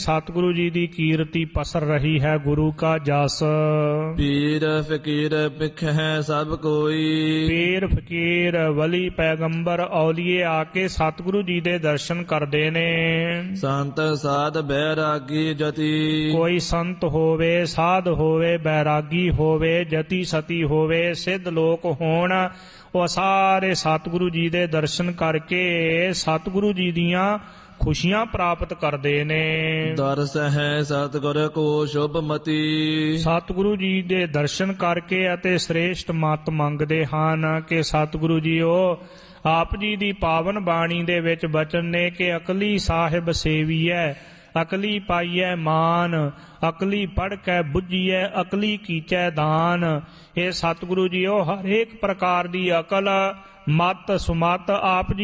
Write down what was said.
ਸਤਿਗੁਰੂ ਜੀ ਦੀ ਕੀਰਤੀ ਪਸਰ ਰਹੀ ਹੈ, ਗੁਰੂ ਕਾ ਜਸ। ਪੀਰ ਫਕੀਰ ਪਿਖੈ ਸਭ ਕੋਈ, ਪੀਰ ਫਕੀਰ ਵਲੀ ਪੈਗੰਬਰ ਔਲੀਏ ਆ ਕੇ ਸਤਿਗੁਰੂ ਜੀ ਦੇ ਦਰਸ਼ਨ ਕਰਦੇ ਨੇ। ਸੰਤ ਸਾਧ ਬੈਰਾਗੀ ਜਤੀ, ਕੋਈ ਸੰਤ ਹੋਵੇ, ਸਾਧ ਹੋਵੇ, ਬੈਰਾਗੀ ਹੋਵੇ, ਜਤੀ ਸਤੀ ਹੋਵੇ, ਸਿੱਧ ਲੋਕ ਹੋਣ, ਉਹ ਸਾਰੇ ਸਤਿਗੁਰੂ ਜੀ ਦੇ ਦਰਸ਼ਨ ਕਰਕੇ ਸਤਿਗੁਰੂ ਜੀ ਦੀਆਂ ਖੁਸ਼ੀਆਂ ਪ੍ਰਾਪਤ ਕਰਦੇ ਨੇ। ਦਰਸ ਹੈ ਸਤਿਗੁਰ ਕੋ ਸ਼ੁਭ ਮਤੀ, ਸਤਿਗੁਰੂ ਜੀ ਦੇ ਦਰਸ਼ਨ ਕਰਕੇ ਅਤੇ ਸ੍ਰੇਸ਼ਟ ਮੱਤ ਮੰਗਦੇ ਹਨ ਕਿ ਸਤਿਗੁਰੂ ਜੀਓ ਆਪ ਜੀ ਦੀ ਪਾਵਨ ਬਾਣੀ ਦੇ ਵਿੱਚ ਬਚਨ ਨੇ ਕਿ ਅਕਲੀ ਸਾਹਿਬ ਸੇਵੀਐ, ਅਕਲੀ ਪਾਈਐ ਮਾਨ, ਅਕਲੀ ਪੜ੍ਹ ਕੇ ਬੁੱਝੀਐ, ਅਕਲੀ ਕੀਚੈ ਦਾਨ। ਇਹ ਸਤਿਗੁਰੂ ਜੀਓ ਹਰੇਕ ਪ੍ਰਕਾਰ ਦੀ ਅਕਲ, ਮਤ ਸੁਮਤ ਆਪ ਜੀ